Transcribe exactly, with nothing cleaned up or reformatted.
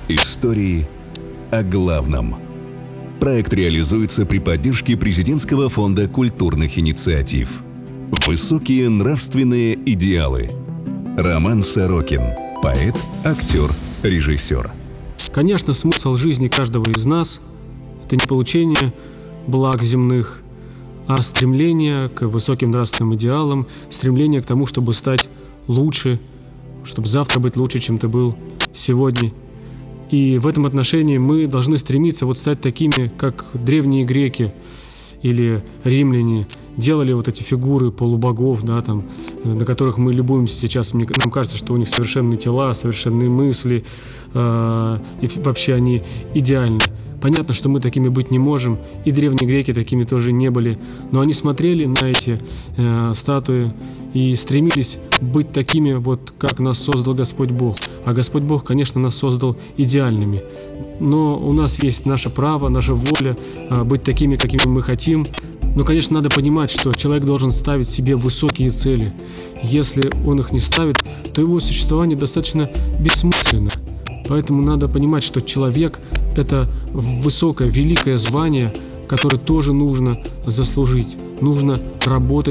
Истории о главном. Проект реализуется при поддержке Президентского фонда культурных инициатив. Высокие нравственные идеалы. Роман Сорокин. Поэт, актер, режиссер. Конечно, смысл жизни каждого из нас – это не получение благ земных, а стремление к высоким нравственным идеалам, стремление к тому, чтобы стать лучше, чтобы завтра быть лучше, чем ты был сегодня. И в этом отношении мы должны стремиться вот стать такими, как древние греки или римляне делали вот эти фигуры полубогов, да, там, на которых мы любуемся сейчас. Мне, нам кажется, что у них совершенные тела, совершенные мысли, э, и вообще они идеальны. Понятно, что мы такими быть не можем, и древние греки такими тоже не были, но они смотрели на эти э, статуи и стремились быть такими, вот как нас создал Господь Бог. А Господь Бог, конечно, нас создал идеальными. Но у нас есть наше право, наша воля э, быть такими, какими мы хотим. Но, конечно, надо понимать, что человек должен ставить себе высокие цели. Если он их не ставит, то его существование достаточно бессмысленно. Поэтому надо понимать, что человек – это высокое, великое звание, которое тоже нужно заслужить. Нужно работать